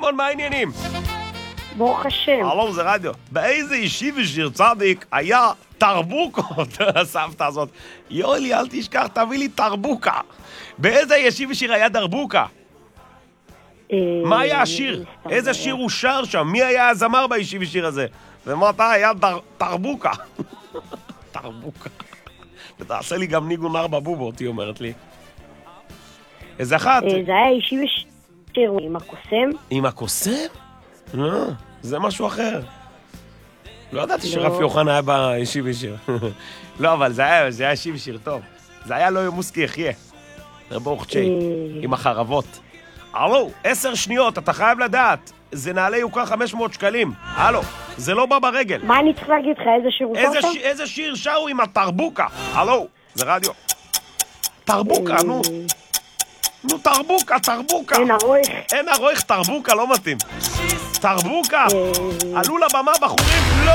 שרון, מה העניינים? ברוך השם. הלום, זה רדיו. באיזה ישיבה שיר צדיק היה תרבוקות, הסבתא הזאת. יולי, אל תשכח, תביא לי תרבוקה. באיזה ישיבה שיר היה דרבוקה? מה היה השיר? איזה שיר הוא שר שם? מי היה הזמר בישיבה שיר הזה? ומתי היה תרבוקה. תרבוקה. ותעשה לי גם ניגון 4 בובות, היא אומרת לי. איזה אחת? זה היה ישיבה שיר עם הקוסם. עם הקוסם? לא, זה משהו אחר. לא ידעתי שרפי יוחנן היה בישיבה שיר. לא, אבל זה היה ישיבה שיר טוב. זה היה לא ימוסקי יחיה. ברוך צ'י, עם החרבות. הלו, 10 שניות, אתה חייב לדעת. זה נעלה יוקר 500 שקלים. הלו, זה לא בא ברגל. מה אני צריך להגיד לך? איזה שיר הוא שר שם? איזה שיר שרו עם התרבוקה? הלו, זה רדיו. תרבוקה, נו. נו, תרבוקה. אין הרויך, תרבוקה, לא מתאים. תרבוקה. עלו לבמה בחורים. לא.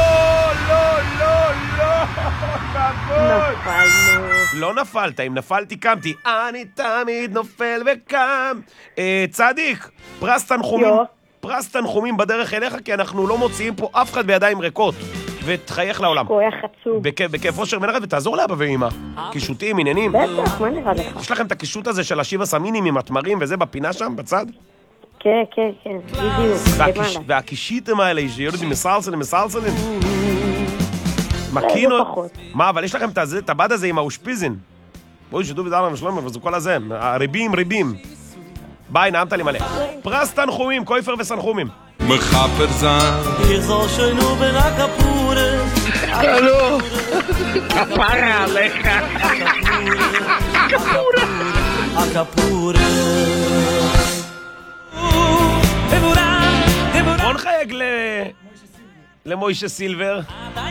נפלנו. לא נפלת, אם נפלתי קמתי. אני תמיד נופל וקם. צדיק, פרס תנחומים בדרך אליך, כי אנחנו לא מוציאים פה אף אחד בידיים ריקות. ותחייך לעולם. כוח עצוב. בכיף אושר מנחת, ותעזור לאבא ואמא. קישוטים, עניינים. בטח, מה נראה לך? יש לכם את הקישוט הזה של השיבה סמינים עם התמרים וזה בפינה שם, בצד? כן, בדיוק. והקישיטים האלה, שיורדים מסלסלים. לא פחות. מה, אבל יש לכם את הבד הזה עם האושפיזין. בואי, שדו בדאללה ושלומר, וזה כל הזה. ריבים. ביי, נעמת לי מלא. פרס תנחומים, קויפר וסנחומים. מחפר זן יחזור שוינו בין הכפורה לא, כפרה עליך. הכפורה בוא נחייג למוישה סילבר.